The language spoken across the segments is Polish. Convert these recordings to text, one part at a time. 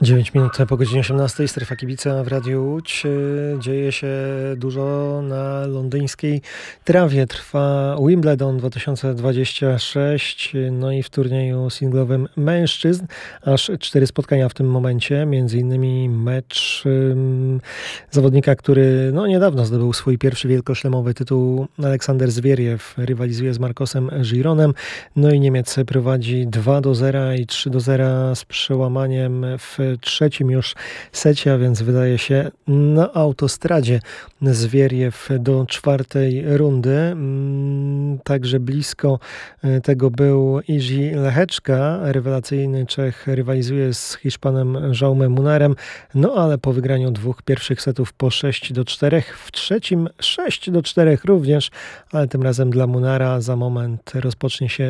9 minut po godzinie 18, strefa kibica w Radiu Łódź. Dzieje się dużo na londyńskiej trawie. Trwa Wimbledon 2026, no i w turnieju singlowym mężczyzn aż 4 spotkania w tym momencie. Między innymi mecz zawodnika, który niedawno zdobył swój pierwszy wielkoszlemowy tytuł. Aleksander Zwieriew rywalizuje z Marcosem Gironem. No i Niemiec prowadzi 2-0 i 3-0 z przełamaniem w trzecim już secie, a więc wydaje się na autostradzie Zwieriew do czwartej rundy. Także blisko tego był Jiří Lehečka. Rewelacyjny Czech rywalizuje z Hiszpanem Jaumem Munarem, ale po wygraniu 2 pierwszych setów po 6-4, w trzecim 6-4 również, ale tym razem dla Munara za moment rozpocznie się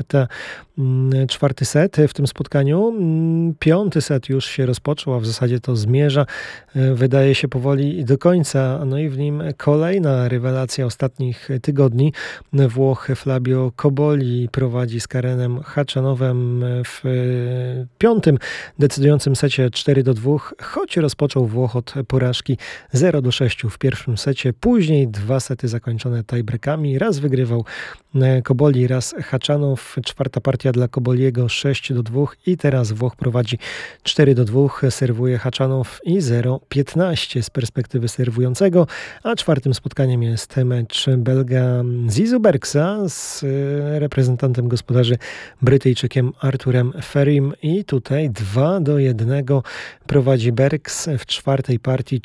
czwarty set w tym spotkaniu. 5. set już się rozpoczął, a w zasadzie to zmierza. Wydaje się powoli do końca. No i w nim kolejna rewelacja ostatnich tygodni. Włoch Flavio Cobolli prowadzi z Karenem Khachanowem w 5. decydującym secie 4-2, choć rozpoczął Włoch od porażki 0-6 w pierwszym secie. Później 2 sety zakończone tiebreakami. Raz wygrywał Cobolli, raz Khachanow. 4. partia dla Cobolliego 6-2 i teraz Włoch prowadzi 4-2, serwuje Khachanow i 0-15 z perspektywy serwującego, a 4. spotkaniem jest mecz Belga Zizou Bergsa z reprezentantem gospodarzy Brytyjczykiem Arturem Ferim i tutaj 2-1 prowadzi Bergs w 4. partii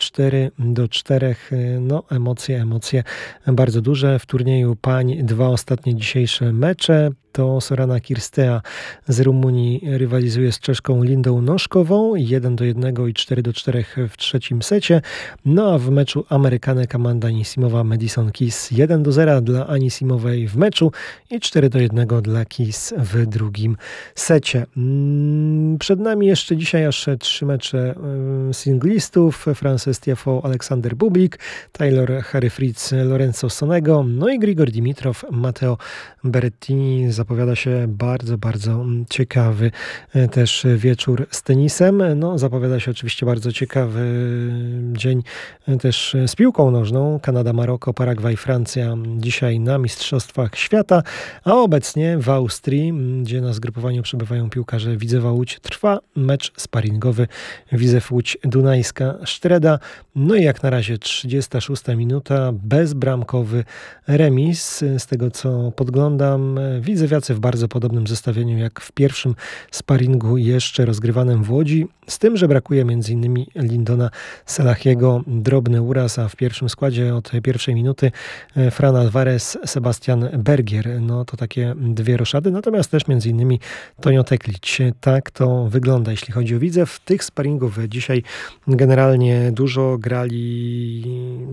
4-4. Emocje bardzo duże. W turnieju pań 2 ostatnie dzisiejsze mecze. To Sorana Cirstea z Rumunii rywalizuje z Czeszką Lindą Noszkową 1-1 i 4-4 w trzecim secie. A w meczu Amerykanek Amanda Anisimowa Madison Keys 1-0 dla Anisimowej w meczu i 4-1 dla Keys w drugim secie. Przed nami jeszcze dzisiaj aż 3 mecze singlistów. Frances Tiafoe, Aleksander Bublik, Taylor Harry Fritz, Lorenzo Sonego, i Grigor Dimitrow, Matteo Berrettini. Zapowiada się bardzo, bardzo ciekawy też wieczór z tenisem. Zapowiada się oczywiście bardzo ciekawy dzień też z piłką nożną. Kanada, Maroko, Paragwaj, Francja dzisiaj na Mistrzostwach Świata, a obecnie w Austrii, gdzie na zgrupowaniu przebywają piłkarze Widzewa Łódź, trwa mecz sparingowy Widzew Łódź Dunajska Sztreda. I jak na razie 36 minuta, bezbramkowy remis. Z tego co podglądam, widzewiacy w bardzo podobnym zestawieniu jak w pierwszym sparingu jeszcze rozgrywanym w Łodzi, z tym, że brakuje m.in. Lindona Selahiego, drobny uraz, a w pierwszym składzie od pierwszej minuty Fran Alvarez, Sebastian Bergier. To takie 2 roszady, natomiast też m.in. Tonio Teklić. Tak to wygląda, jeśli chodzi o Widzew. Tych sparingów dzisiaj generalnie dużo grali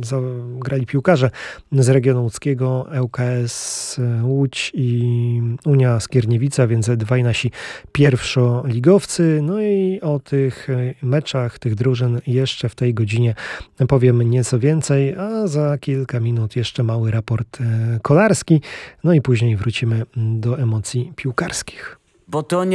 piłkarze z regionu łódzkiego, ŁKS Łódź i Unia Skierniewica, więc 2 nasi pierwszoligowcy. I o tych meczach, tych drużyn jeszcze w tej godzinie powiem nieco więcej, a za kilka minut jeszcze mały raport kolarski. I później wrócimy do emocji piłkarskich. Bo to nie